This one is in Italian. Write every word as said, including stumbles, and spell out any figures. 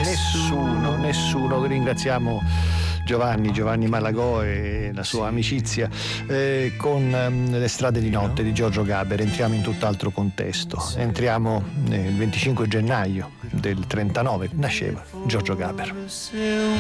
nessuno, nessuno. Ringraziamo Giovanni, Giovanni Malagò e la sua amicizia eh, con um, Le strade di notte di Giorgio Gaber. Entriamo in tutt'altro contesto, entriamo nel venticinque gennaio del trentanove, nasceva Giorgio Gaber.